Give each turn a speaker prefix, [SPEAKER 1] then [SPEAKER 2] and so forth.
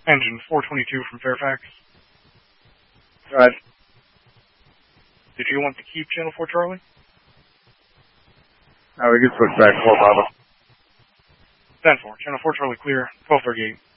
[SPEAKER 1] Engine 422 from Fairfax.
[SPEAKER 2] Right.
[SPEAKER 1] Did you want to keep Channel 4 Charlie?
[SPEAKER 2] No, we can switch back to 4 Papa.
[SPEAKER 1] 10-4. Channel 4 Charlie clear. 1238.